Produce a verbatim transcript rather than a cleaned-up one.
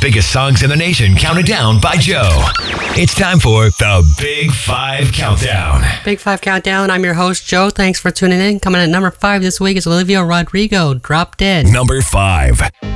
biggest songs in the nation counted down by Joe. It's time for the Big Five Countdown. Big Five Countdown. I'm your host, Joe. Thanks for tuning in. Coming at number five this week is Olivia Rodrigo, Drop Dead. Number five.